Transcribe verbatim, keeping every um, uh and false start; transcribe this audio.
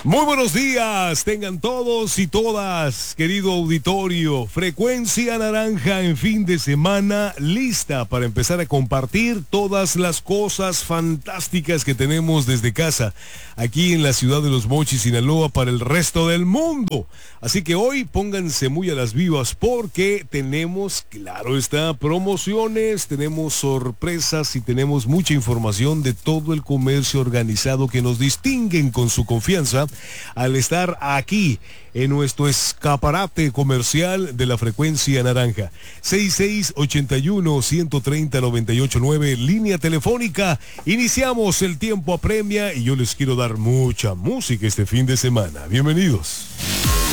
Muy buenos días, tengan todos y todas, querido auditorio. Frecuencia Naranja en fin de semana, lista para empezar a compartir todas las cosas fantásticas que tenemos desde casa, aquí en la ciudad de Los Mochis, Sinaloa, para el resto del mundo. Así que hoy pónganse muy a las vivas porque tenemos, claro está, promociones, tenemos sorpresas y tenemos mucha información de todo el comercio organizado que nos distinguen con su confianza al estar aquí en nuestro escaparate comercial de la Frecuencia Naranja. seis seis ocho uno, uno tres cero, nueve ocho nueve, línea telefónica. Iniciamos, el tiempo apremia y yo les quiero dar mucha música este fin de semana. Bienvenidos.